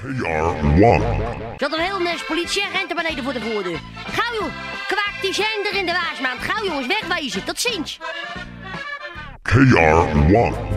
KR1. Zat een heel nes politieagent er beneden voor de voordeur. Gauw joh, kwaak die zender in de waasmaand. Gauw jongens, wegwezen, tot ziens. KR1.